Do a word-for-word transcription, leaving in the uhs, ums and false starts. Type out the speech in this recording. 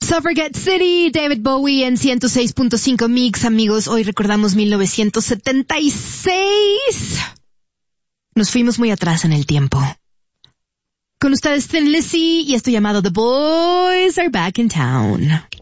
Suffragette City, David Bowie en ciento seis punto cinco Mix. Amigos, hoy recordamos mil novecientos setenta y seis. Nos fuimos muy atrás en el tiempo. Con ustedes Thin Lizzy y esto llamado The Boys Are Back in Town.